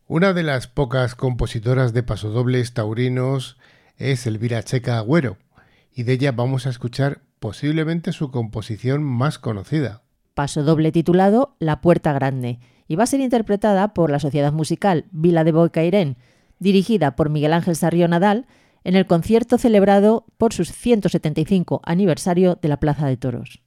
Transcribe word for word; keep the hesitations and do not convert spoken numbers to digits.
Una de las pocas compositoras de pasodobles taurinos es Elvira Checa Agüero, y de ella vamos a escuchar posiblemente su composición más conocida. Pasodoble titulado La Puerta Grande, y va a ser interpretada por la Sociedad Musical Vila de Bocairén, dirigida por Miguel Ángel Sarrió Nadal, en el concierto celebrado por su ciento setenta y cinco aniversario de la Plaza de Toros.